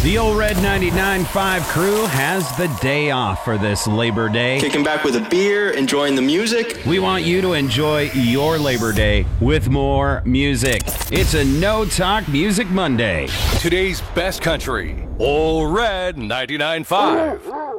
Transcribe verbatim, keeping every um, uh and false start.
The Old Red ninety-nine point five crew has the day off for this Labor Day. Kicking back with a beer, enjoying the music. We want you to enjoy your Labor Day with more music. It's a No Talk Music Monday. Today's best country, Old Red ninety-nine point five.